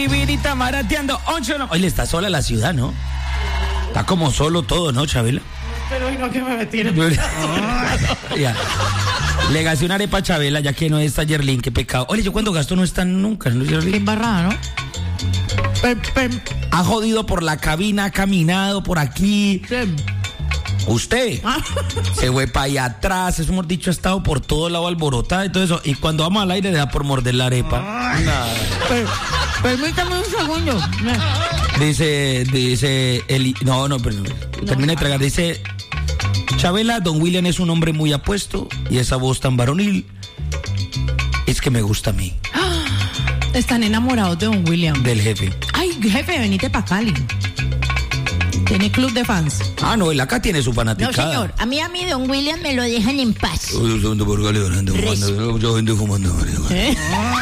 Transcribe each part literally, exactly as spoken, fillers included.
Vivirita marateando, ocho no. Oye, está sola la ciudad, ¿no? Está como solo todo, ¿no, Chabela? Pero hoy no que me metieron. Ya. Le gasté una arepa a Chabela, ya que no está Yerlin, qué pecado. Oye, yo cuando gasto no está nunca, ¿no, Yerlin? Qué embarrada, ¿no? Pem, pem. Ha jodido por la cabina, ha caminado por aquí. Pem. Usted se fue para allá atrás, eso hemos dicho, ha estado por todo lado alborotada y todo eso. Y cuando vamos al aire le da por morder la arepa. Nada. Per, permítame un segundo. Dice, dice, Eli, no, no, pero no, termina de tragar. Dice, Chabela, don William es un hombre muy apuesto y esa voz tan varonil es que me gusta a mí. Están enamorados de don William. Del jefe. Ay, jefe, venite pa' Cali. Tiene club de fans. Ah, no, él acá tiene su fanaticada. No, señor. A mí, a mí, don William me lo dejan en paz. Yo ando por Cali, yo ando fumando. Yo ando fumando. ¿Eh?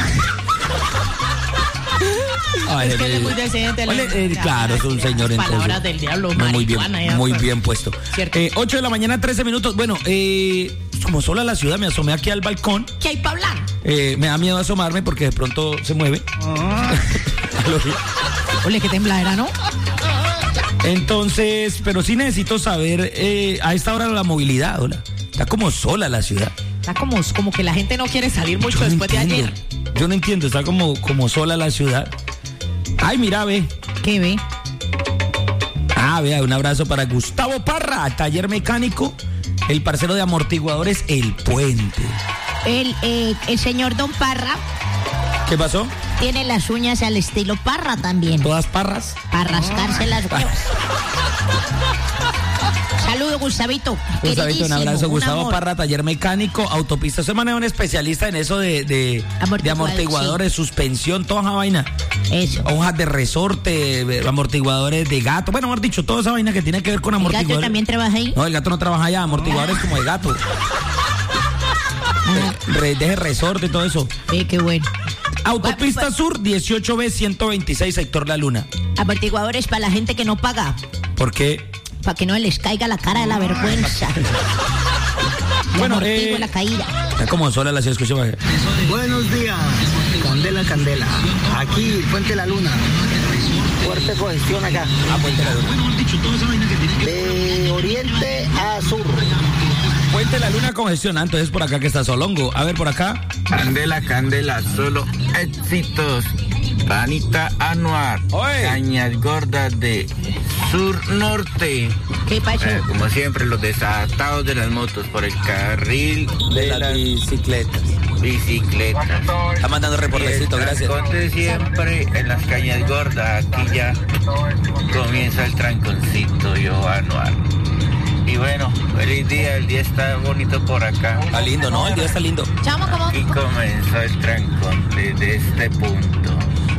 Ay, es que él es muy eh, decente. Oye, eh, claro, es un señor entonces. Palabras del diablo, no, muy bien, marihuana, muy pues. bien puesto. Eh, ocho de la mañana, trece minutos. Bueno, eh, como sola la ciudad, me asomé aquí al balcón. ¿Qué hay para hablar? Eh, me da miedo asomarme porque de pronto se mueve. Ah. Ole, qué tembladera, ¿no? Entonces, pero sí necesito saber eh, a esta hora la movilidad, hola. Está como sola la ciudad. Está como, como que la gente no quiere salir mucho Yo no después de entiendo. ayer. Yo no entiendo, está como, como sola la ciudad. Ay, mira, ve. ¿Qué ve? Ah, vea, un abrazo para Gustavo Parra, taller mecánico, el parcero de amortiguadores El Puente. El, eh, el señor Don Parra ¿Qué pasó? tiene las uñas al estilo Parra también. ¿Todas parras? Para rascarse las huevas. Saludos, Gustavito. Gustavito, un Queridísimo, abrazo. un Gustavo amor. Parra, taller mecánico, autopista. Se maneja un especialista en eso de, de, Amortiguador, de amortiguadores, suspensión, toda esa vaina. Eso. Hojas de resorte, eh, amortiguadores de gato. Bueno, mejor dicho, toda esa vaina que tiene que ver con ¿El amortiguadores. gato también trabaja ahí? No, el gato no trabaja allá, amortiguadores como de gato. Re- Deje resorte y todo eso. Eh, qué bueno. Autopista Bueno, Sur, dieciocho B ciento veintiséis, sector La Luna. Amortiguadores para la gente que no paga. ¿Por qué? Para que no les caiga la cara de la vergüenza. Bueno, Amortigo eh, la caída. Está como sola la ciudad, escucha. Buenos días, Candela, Candela. Aquí, Puente La Luna. Fuerte congestión acá. Ah, Puente La Luna. De oriente a sur. Puente La Luna congestionada, entonces por acá que está Solongo. A ver, por acá. Candela, Candela, solo éxitos. Ranita Anuar, Oye. Cañas Gordas de Sur Norte. ¿Qué pasó? Eh, como siempre, los desatados de las motos por el carril De de las las bicicletas. bicicletas. Está mandando reportecito, Y el gracias. tranconte siempre en las Cañas Gordas. Aquí ya comienza el tranconcito, yo Anuar. Y bueno, feliz día, el día está bonito por acá. Está lindo, ¿no? El día está lindo. Chamo, ¿cómo? Y comenzó el trancón desde este punto.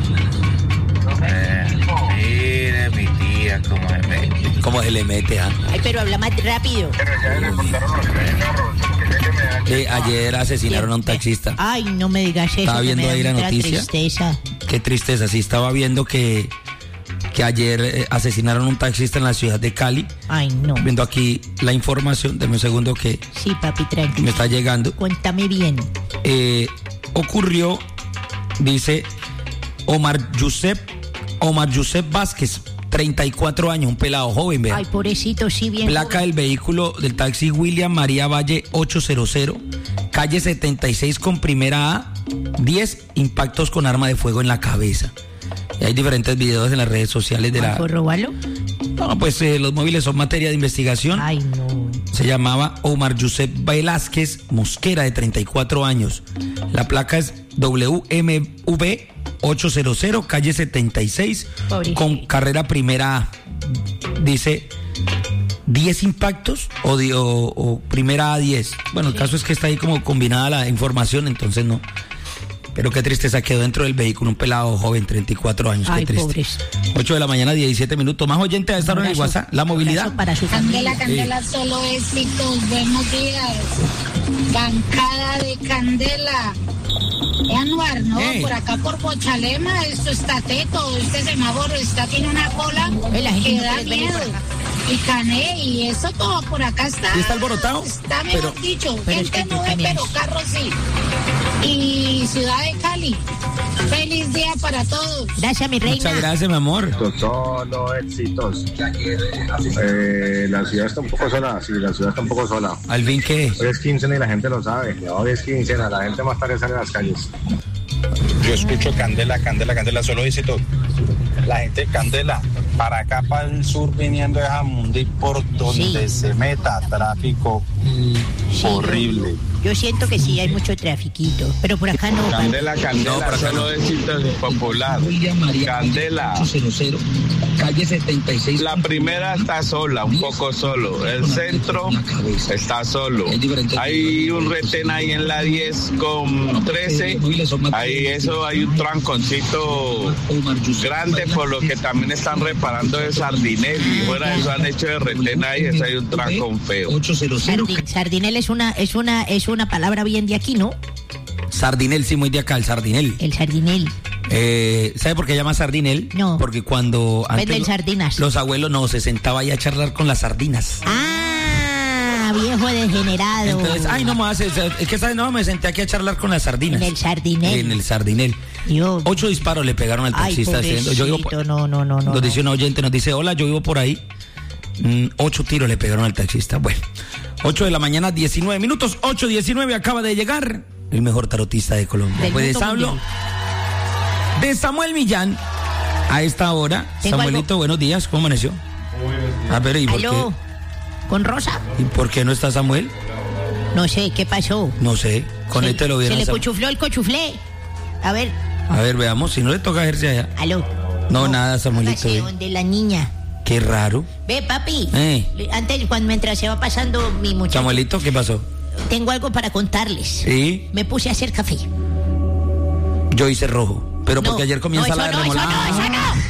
Eh, mire mi tía cómo me mete. ¿Cómo se le mete, ah? Ay, pero habla más rápido. Eh, ayer asesinaron a un taxista. Ay, no me digas eso. Estaba que viendo me da ahí la mucha noticia. tristeza. Qué tristeza, sí, estaba viendo que, que ayer eh, asesinaron a un taxista en la ciudad de Cali. Ay, no. Viendo aquí la información, deme un segundo que Sí, papi, me tranquilo. está llegando. Cuéntame bien. Eh, ocurrió, dice Omar Yusef, Omar Yusef Vázquez, treinta y cuatro años, un pelado joven, vea. Ay, pobrecito, sí, bien. Placa del vehículo del taxi William María Valle ochocientos, calle setenta y seis con primera A, diez impactos con arma de fuego en la cabeza. Y hay diferentes videos en las redes sociales de la... ¿Por robarlo? No, pues eh, los móviles son materia de investigación. Ay, no. Se llamaba Omar Yusef Velázquez Mosquera, de treinta y cuatro años. La placa es W M V ochocientos, calle setenta y seis, Pobrecito. con carrera primera A. Dice diez impactos o, di- o, o primera A diez. Bueno, el caso es que está ahí como combinada la información, entonces no. Pero qué tristeza, quedó dentro del vehículo un pelado joven, treinta y cuatro años. Ay, qué triste. pobres. ocho de la mañana, diecisiete minutos. Más oyente a esta hora en el Abrazo- WhatsApp. La movilidad. abrazo para su familia. Candela, Candela, solo éxitos, buenos días. Bancada de Candela. Eh, Anuar, no, Hey. por acá por Pochalema, esto está teto, este semáforo está, tiene una cola Eh, la gente que no da quiere venir miedo. por acá. y Cané, y eso todo por acá está. ¿Sí está alborotado? Está mejor Pero- dicho, pero es gente que no ve, Cané pero es- carros sí. Y Ciudad de Cali, feliz día para todos. Gracias, mi reina. Muchas gracias, mi amor. Solo éxitos. Eh, la ciudad está un poco sola, sí, la ciudad está un poco sola. ¿Al fin qué? Hoy es quincena y la gente lo sabe. Hoy es quincena, la gente más tarde sale a las calles. Yo escucho Candela, Candela, Candela, solo éxito. La gente de Candela, para acá, para el sur, viniendo de Jamundí, por donde Sí. se meta tráfico Sí, horrible. Yo, yo siento que sí hay mucho trafiquito, pero por acá no. Candela, Candela, No, pero acá solo éxitos popular. Candela. Calle setenta y seis. La primera está sola, un poco solo. El centro está solo. Hay un retén ahí en la diez con trece. Ahí eso, hay un tranconcito grande, por lo que también están reparando de Sardinel. Y fuera de eso han hecho de retén ahí, eso hay un trancón feo. Sardin- sardinel es una, es una, es una palabra bien de aquí, ¿no? Sardinel, sí, muy de acá, el sardinel. El sardinel. Eh, ¿Sabe por qué llama sardinel? No. Porque cuando Venden lo- sardinas. los abuelos no se sentaba ahí a charlar con las sardinas. Ah, viejo degenerado. Entonces, ay, no más, es es que sabes, no, me senté aquí a charlar con las sardinas. En el sardinel. En el sardinel. Yo. Ocho disparos le pegaron al Ay, taxista. diciendo, yo vivo por- pobrecito, no, no, no, no. nos dice no. un oyente, nos dice, hola, yo vivo por ahí. Mm, ocho tiros le pegaron al taxista. Bueno, ocho de la mañana, diecinueve minutos, ocho diecinueve, acaba de llegar el mejor tarotista de Colombia. Del Pues les mundo hablo mundial. de Samuel Millán a esta hora. Tengo Samuelito, algo- buenos días, ¿cómo amaneció? A ver, ¿y por ¿Aló? ¿Con Rosa? qué? ¿Y por qué no está Samuel? No sé, ¿qué pasó? No sé, con Se- este lo vieron. Se le Sam- cuchufló el cochuflé. A ver, A ver, veamos, si no le toca ejercer allá. aló. No, nada, Samuelito. Póngase ve. donde la niña. Qué raro. Ve, papi. Eh. le- Antes, cuando mientras se va pasando mi muchacho, Samuelito, ¿qué pasó? tengo algo para contarles. Sí, Me puse a hacer café. yo hice rojo, pero porque No, ayer comí no, eso ensalada de no, eso remolacha. no, eso no.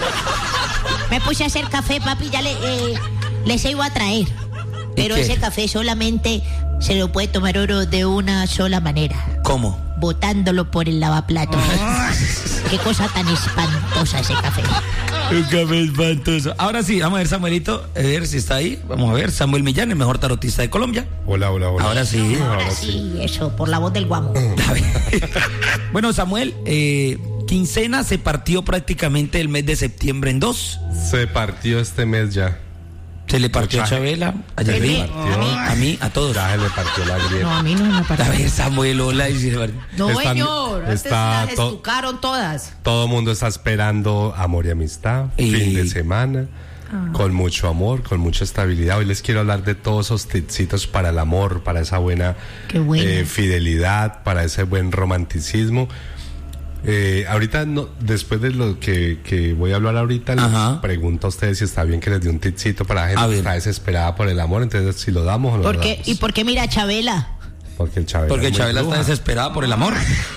Me puse a hacer café, papi, ya le, eh, les iba a traer. Pero qué? ese café solamente se lo puede tomar oro de una sola manera. ¿Cómo? Botándolo por el lavaplatos. Qué cosa tan espantosa ese café. Un café espantoso. Ahora sí, vamos a ver, Samuelito, a ver si está ahí. Vamos a ver, Samuel Millán, el mejor tarotista de Colombia. Hola, hola, hola. Ahora sí. Ahora sí, eso, por la voz del guamo. A ver. Bueno, Samuel, eh, quincena se partió prácticamente el mes de septiembre en dos. Se partió este mes ya. Se le partió a Mucha Chabela, a Yerry, A mí. a mí, a todos. Ya se le partió la No, grieta. a mí no me A parece. ver, Samuel, hola. y se partió. No, Está- señor. Antes está las to- estucaron todas. Todo el mundo está esperando amor y amistad, Y- fin de semana, con mucho amor, con mucha estabilidad. Hoy les quiero hablar de todos esos tipsitos para el amor, para esa buena Qué bueno. eh, fidelidad, para ese buen romanticismo. Eh, ahorita, no, después de lo que, que voy a hablar ahorita, Ajá. les pregunto a ustedes si está bien que les dé un tipsito para la gente A que ver. está desesperada por el amor. Entonces, si lo damos o no ¿Por lo qué? damos. ¿Y por qué mira a Chabela? Porque el Chabela Porque es muy Chabela está bruja. desesperada por el amor.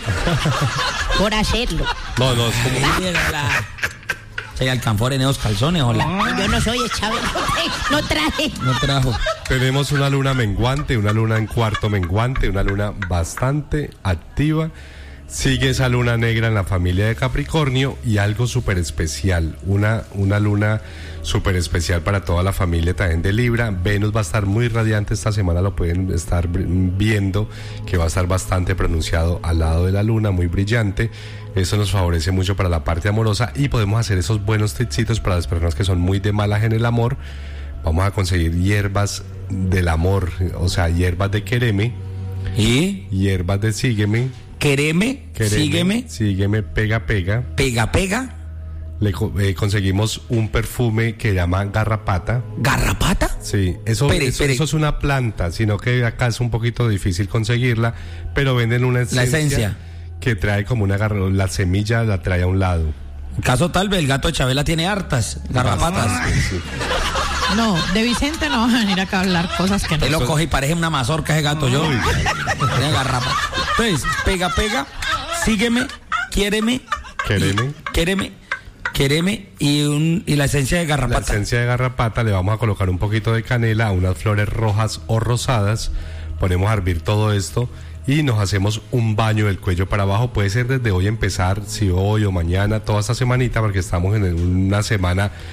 Por hacerlo. No, no, es como... Mírala. Se alcanfor en esos calzones, hola. Yo no soy Chabela. No traje. No trajo. Tenemos una luna menguante, una luna en cuarto menguante, una luna bastante activa. Sigue esa luna negra en la familia de Capricornio y algo súper especial, una, una luna súper especial para toda la familia también de Libra. Venus va a estar muy radiante esta semana, lo pueden estar viendo, que va a estar bastante pronunciado al lado de la luna, muy brillante. Eso nos favorece mucho para la parte amorosa y podemos hacer esos buenos tipsitos para las personas que son muy de malas en el amor. Vamos a conseguir hierbas del amor, o sea, hierbas de quereme, ¿Y? hierbas de sígueme. Quereme, Quereme, sígueme, Sígueme, pega, pega. pega, pega, Le co- eh, conseguimos un perfume que llama garrapata. garrapata. Sí, eso, Espere, eso, espere. eso es una planta, sino que acá es un poquito difícil conseguirla, pero venden una esencia, esencia. que trae como una garra, la semilla la trae a un lado. En caso tal vez el gato de Chabela tiene hartas garrapatas. Sí. No, de Vicente no van a venir acá a hablar cosas que no. Él lo coge y parece una mazorca ese gato yo. Tiene garrapata. Entonces, pega, pega, sígueme, quiéreme, Quéreme. quéreme, quéreme y, un, y la esencia de La garrapata. esencia de garrapata le vamos a colocar un poquito de canela, unas flores rojas o rosadas, ponemos a hervir todo esto y nos hacemos un baño del cuello para abajo. Puede ser desde hoy empezar, si hoy o mañana, toda esta semanita, porque estamos en una semana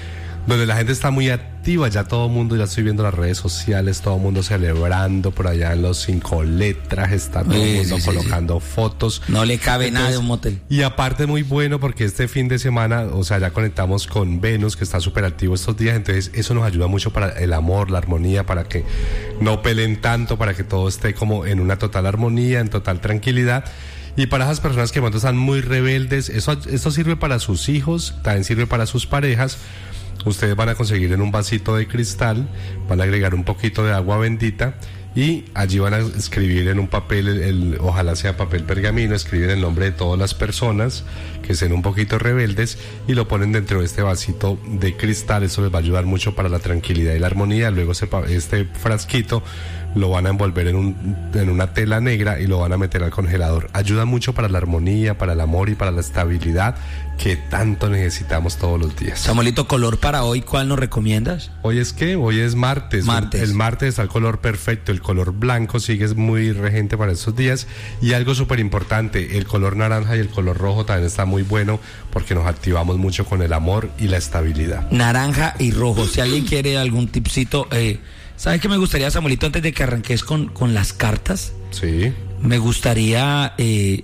donde la gente está muy activa, ya todo el mundo, ya estoy viendo las redes sociales, todo el mundo celebrando por allá en los cinco letras, está todo el Sí, mundo sí, sí, colocando fotos. No le cabe nada de Entonces, un motel. Y aparte muy bueno porque este fin de semana, o sea, ya conectamos con Venus, que está súper activo estos días, entonces eso nos ayuda mucho para el amor, la armonía, para que no peleen tanto, para que todo esté como en una total armonía, en total tranquilidad. Y para esas personas que de pronto están muy rebeldes, eso, esto sirve para sus hijos, también sirve para sus parejas. Ustedes van a conseguir en un vasito de cristal, van a agregar un poquito de agua bendita y allí van a escribir en un papel, el, el, ojalá sea papel pergamino, escriben el nombre de todas las personas que sean un poquito rebeldes y lo ponen dentro de este vasito de cristal. Eso les va a ayudar mucho para la tranquilidad y la armonía. Luego ese, este frasquito lo van a envolver en, un, en una tela negra y lo van a meter al congelador. Ayuda mucho para la armonía, para el amor y para la estabilidad que tanto necesitamos todos los días. Samuelito, color para hoy, ¿cuál nos recomiendas? Hoy es que hoy es martes. Martes. El, el martes está el color perfecto, el color blanco sigue es muy regente para estos días. Y algo súper importante, el color naranja y el color rojo también está muy bueno porque nos activamos mucho con el amor y la estabilidad. Naranja y rojo. Si alguien quiere algún tipcito, eh, ¿sabes qué me gustaría, Samuelito, antes de que arranques con, con las cartas? Sí. Me gustaría, eh,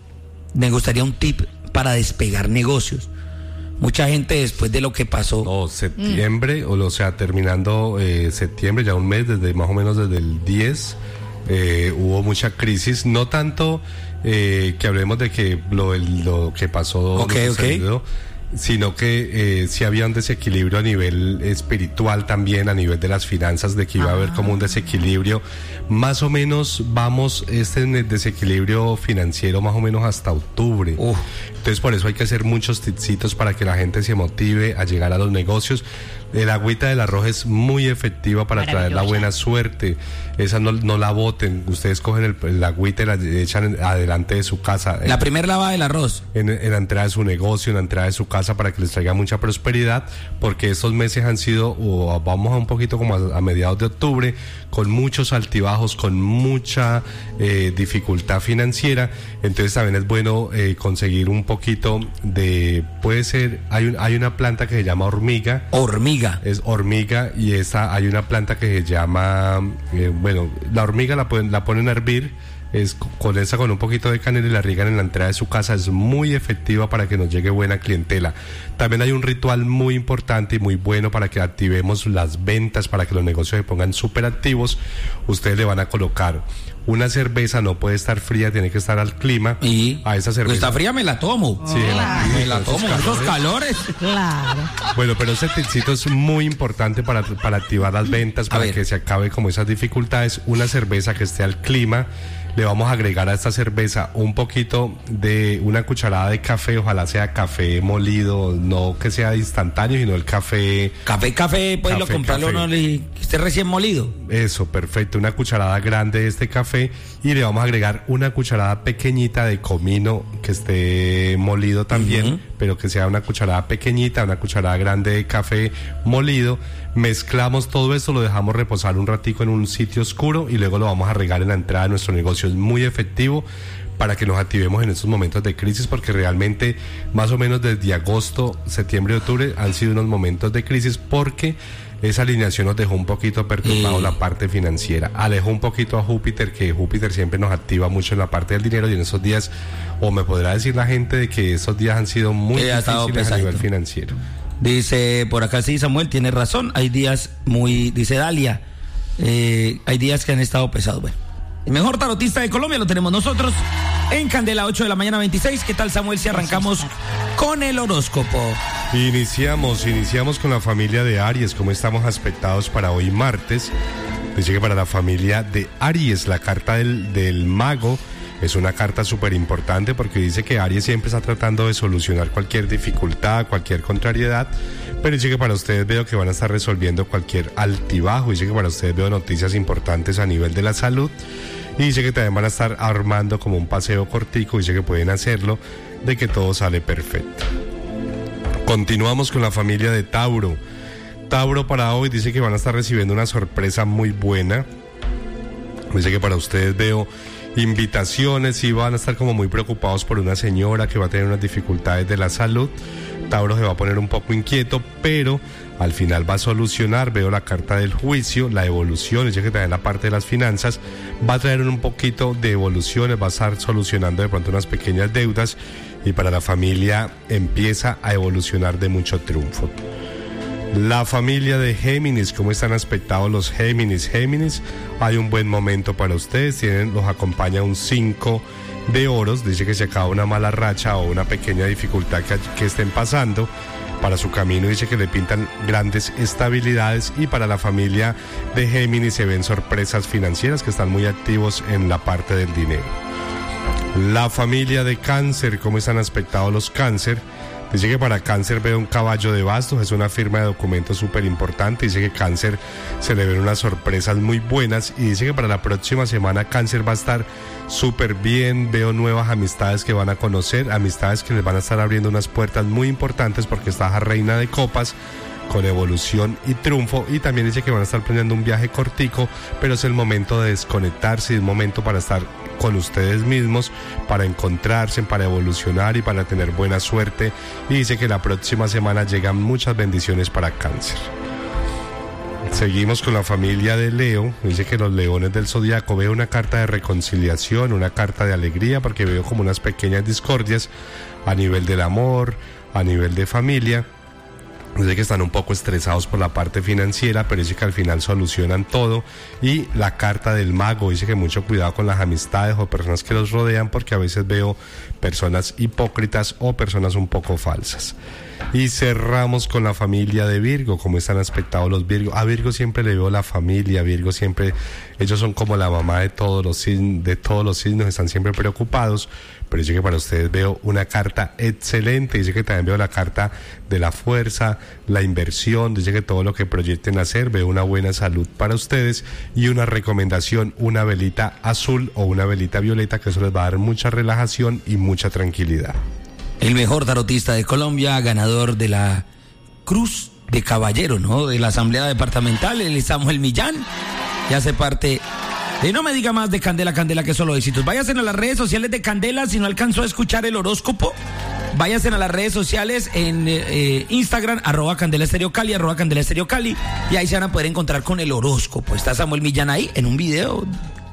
me gustaría un tip para despegar negocios. Mucha gente después de lo que pasó. No, septiembre, mm. o sea, terminando eh, septiembre, ya un mes, desde más o menos desde el diez, eh, hubo mucha crisis, no tanto eh, que hablemos de que lo, lo que pasó, okay, lo que okay. salió, sino que eh, sí había un desequilibrio a nivel espiritual también, a nivel de las finanzas, de que iba ah. a haber como un desequilibrio. Más o menos vamos este en el desequilibrio financiero más o menos hasta octubre. Uh. Entonces por eso hay que hacer muchos tipsitos para que la gente se motive a llegar a los negocios. El agüita del arroz es muy efectiva para traer la buena suerte. Esa no, no la boten. Ustedes cogen el, el agüita y la echan adelante de su casa. La primera lavada del arroz. En, en la entrada de su negocio, en la entrada de su casa, para que les traiga mucha prosperidad, porque estos meses han sido, o vamos a un poquito como a, a mediados de octubre, con muchos altibajos, con mucha eh, dificultad financiera. Entonces también es bueno eh, conseguir un poquito de, puede ser, hay, un, hay una planta que se llama hormiga. Hormiga. Es hormiga y esa, hay una planta que se llama, eh, bueno, la hormiga la, pueden, la ponen a hervir, es con esa, con un poquito de canela y la riegan en la entrada de su casa. Es muy efectiva para que nos llegue buena clientela. También hay un ritual muy importante y muy bueno para que activemos las ventas, para que los negocios se pongan súper activos. Ustedes le van a colocar una cerveza, no puede estar fría, tiene que estar al clima. Y a esa cerveza. Pues está fría, me la tomo. Sí, claro. la, me la tomo, esos, esos calores. Claro. Bueno, pero ese tipcito es muy importante para, para activar las ventas, para que se acabe como esas dificultades. Una cerveza que esté al clima. Le vamos a agregar a esta cerveza un poquito de una cucharada de café, ojalá sea café molido, no que sea instantáneo, sino el café. Café, café, pues lo comprarlo no le esté recién molido. Eso, perfecto, una cucharada grande de este café y le vamos a agregar una cucharada pequeñita de comino que esté molido también, uh-huh. pero que sea una cucharada pequeñita, una cucharada grande de café molido. Mezclamos todo esto, lo dejamos reposar un ratico en un sitio oscuro y luego lo vamos a regar en la entrada de nuestro negocio. Es muy efectivo para que nos activemos en estos momentos de crisis, porque realmente más o menos desde agosto, septiembre y octubre han sido unos momentos de crisis porque esa alineación nos dejó un poquito perturbado mm. la parte financiera, alejó un poquito a Júpiter, que Júpiter siempre nos activa mucho en la parte del dinero, y en esos días, o me podrá decir la gente de que esos días han sido muy difíciles a nivel financiero. Dice por acá, sí, Samuel tiene razón, hay días muy, dice Dalia, eh, hay días que han estado pesados. Bueno, el mejor tarotista de Colombia lo tenemos nosotros en Candela, ocho de la mañana, veintiséis. ¿Qué tal, Samuel, si arrancamos con el horóscopo? Iniciamos, iniciamos con la familia de Aries. ¿Cómo estamos aspectados para hoy martes? Dice que para la familia de Aries, la carta del, del mago es una carta súper importante, porque dice que Aries siempre está tratando de solucionar cualquier dificultad, cualquier contrariedad, pero dice que para ustedes veo que van a estar resolviendo cualquier altibajo. Dice que para ustedes veo noticias importantes a nivel de la salud, y dice que también van a estar armando como un paseo cortico. Dice que pueden hacerlo, de que todo sale perfecto. Continuamos con la familia de Tauro. Tauro para hoy dice que van a estar recibiendo una sorpresa muy buena. Dice que para ustedes veo invitaciones y van a estar como muy preocupados por una señora que va a tener unas dificultades de la salud, Tauro se va a poner un poco inquieto, pero al final va a solucionar. Veo la carta del juicio, la evolución, ya que también la parte de las finanzas va a traer un poquito de evoluciones, va a estar solucionando de pronto unas pequeñas deudas, y para la familia empieza a evolucionar de mucho triunfo. La familia de Géminis, ¿cómo están aspectados los Géminis? Géminis, hay un buen momento para ustedes, tienen, los acompaña un cinco de oros, dice que se acaba una mala racha o una pequeña dificultad que, que estén pasando. Para su camino dice que le pintan grandes estabilidades, y para la familia de Géminis se ven sorpresas financieras, que están muy activos en la parte del dinero. La familia de Cáncer, ¿cómo están aspectados los Cáncer? Dice que para Cáncer veo un caballo de bastos, es una firma de documentos súper importante. Dice que Cáncer se le ven unas sorpresas muy buenas, y dice que para la próxima semana Cáncer va a estar súper bien. Veo nuevas amistades que van a conocer, amistades que les van a estar abriendo unas puertas muy importantes, porque está la reina de copas con evolución y triunfo, y también dice que van a estar planeando un viaje cortico, pero es el momento de desconectarse, es el momento para estar con ustedes mismos, para encontrarse, para evolucionar y para tener buena suerte. Y dice que la próxima semana llegan muchas bendiciones para Cáncer. Seguimos con la familia de Leo. Dice que los leones del zodiaco, veo una carta de reconciliación, una carta de alegría, porque veo como unas pequeñas discordias a nivel del amor, a nivel de familia. Dice que están un poco estresados por la parte financiera, pero dice que al final solucionan todo. Y la carta del mago dice que mucho cuidado con las amistades o personas que los rodean, porque a veces veo personas hipócritas o personas un poco falsas. Y cerramos con la familia de Virgo. ¿Cómo están aspectados los Virgo? A Virgo siempre le veo la familia. Virgo siempre, ellos son como la mamá de todos los signos, de todos los signos, están siempre preocupados. Pero dice que para ustedes veo una carta excelente. Dice que también veo la carta de la fuerza, la inversión. Dice que todo lo que proyecten hacer, veo una buena salud para ustedes. Y una recomendación, una velita azul o una velita violeta, que eso les va a dar mucha relajación y mucha tranquilidad. El mejor tarotista de Colombia, ganador de la Cruz de Caballero, ¿no? De la Asamblea Departamental, el Samuel Millán, que hace parte de No Me Diga Más de Candela, Candela, que solo éxitos. Váyanse a las redes sociales de Candela, si no alcanzó a escuchar el horóscopo, váyanse a las redes sociales en eh, Instagram, arroba Candela Estéreo Cali, arroba Candela Estéreo Cali, y ahí se van a poder encontrar con el horóscopo. Está Samuel Millán ahí en un video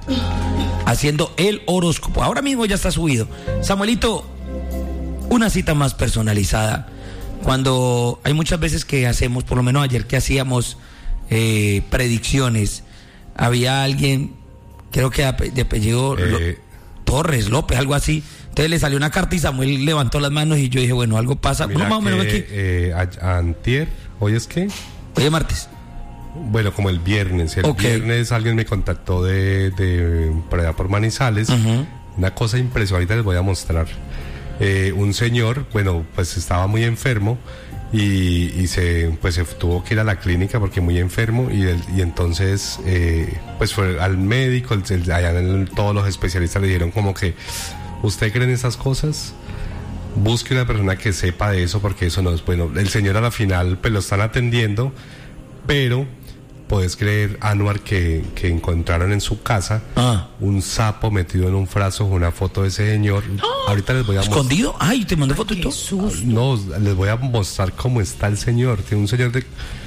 haciendo el horóscopo. Ahora mismo ya está subido. Samuelito, una cita más personalizada. Cuando hay muchas veces que hacemos, por lo menos ayer que hacíamos eh, predicciones, había alguien, creo que de apellido eh. Lo, Torres, López, algo así. Entonces le salió una carta y Samuel levantó las manos y yo dije, bueno, algo pasa. Mira, no, más o menos aquí. Eh, a, antier, ¿hoy es qué? Hoy es martes. Bueno, como el viernes. El okay. viernes alguien me contactó de, de por allá por Manizales. Uh-huh. Una cosa impresionante, les voy a mostrar. Eh, un señor, bueno, pues estaba muy enfermo y, y se pues se tuvo que ir a la clínica porque muy enfermo, y, el, y entonces eh, pues fue al médico, el, el, allá en, todos los especialistas le dijeron como que, ¿usted cree en esas cosas? Busque una persona que sepa de eso, porque eso no es bueno. El señor a la final pues lo están atendiendo, pero puedes creer, Anuar, que, que encontraron en su casa ah. un sapo metido en un frasco con una foto de ese señor. ¡Oh! Ahorita les voy a mostrar. ¿Escondido? Ay, te mandé foto y todo. No, les voy a mostrar cómo está el señor. Tiene un señor de,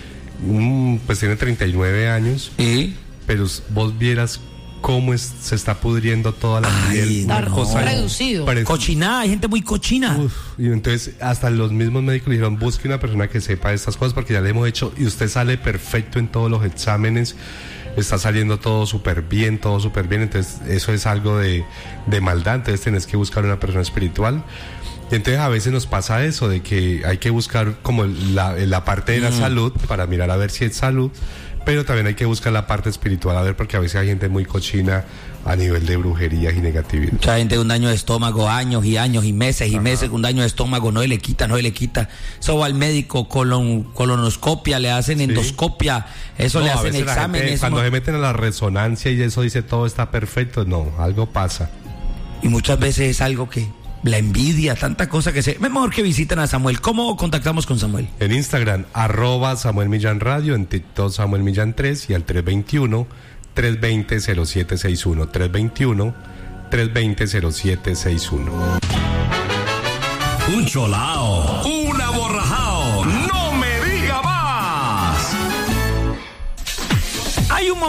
um, pues tiene treinta y nueve años. ¿Y? Pero vos vieras cómo es, se está pudriendo toda la Ay, piel. Está no. cosa reducido. Parece, cochinada, hay gente muy cochina. Uf, y entonces hasta los mismos médicos le dijeron, busque una persona que sepa de estas cosas, porque ya le hemos hecho y usted sale perfecto en todos los exámenes, está saliendo todo súper bien, todo súper bien. Entonces eso es algo de, de maldad. Entonces tenés que buscar una persona espiritual. Y entonces a veces nos pasa eso, de que hay que buscar como la, la parte de la mm. salud para mirar a ver si es salud, pero también hay que buscar la parte espiritual, a ver, porque a veces hay gente muy cochina a nivel de brujerías y negatividad. Mucha gente con un daño de estómago, años y años y meses y Ajá. meses con un daño de estómago, no le quita, no le quita. Eso va al médico, colon, colonoscopia, le hacen sí. endoscopia, eso no, le hacen exámenes. Cuando no... se meten a la resonancia y eso dice todo está perfecto, no, algo pasa. Y muchas veces es algo que... la envidia, tanta cosa que se... Mejor que visiten a Samuel. ¿Cómo contactamos con Samuel? En Instagram, arroba Samuel Millán Radio, en TikTok Samuel Millán tres y al tres veintiuno, tres veinte, cero siete seis uno, tres veintiuno, tres veinte, cero siete seis uno. Un cholao, una borracha.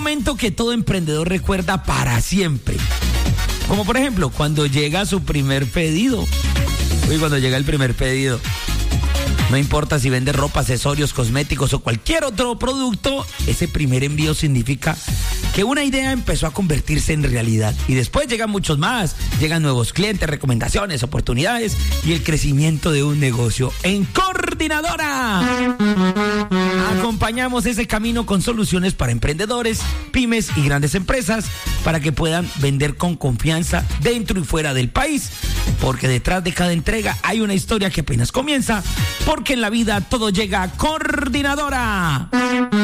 momento que todo emprendedor recuerda para siempre. Como por ejemplo, cuando llega su primer pedido. Uy, cuando llega el primer pedido. No importa si vende ropa, accesorios, cosméticos o cualquier otro producto, ese primer envío significa que una idea empezó a convertirse en realidad. Y después llegan muchos más, llegan nuevos clientes, recomendaciones, oportunidades y el crecimiento de un negocio. En Coordinadora acompañamos ese camino con soluciones para emprendedores, pymes y grandes empresas para que puedan vender con confianza dentro y fuera del país. Porque detrás de cada entrega hay una historia que apenas comienza, porque en la vida todo llega a Coordinadora.